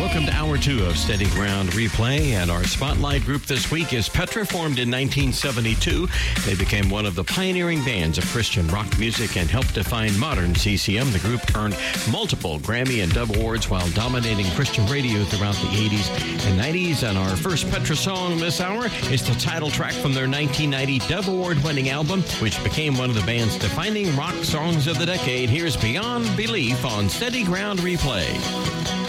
welcome to Hour 2 of Steady Ground Replay. And our spotlight group this week is Petra, formed in 1972. They became one of the pioneering bands of Christian rock music and helped define modern CCM. The group earned multiple Grammy and Dove Awards while dominating Christian radio throughout the 80s and 90s. And our first Petra song this hour is the title track from their 1990 Dove Award-winning album, which became one of the band's defining rock songs of the decade. Here's Beyond Belief on Steady Ground Replay.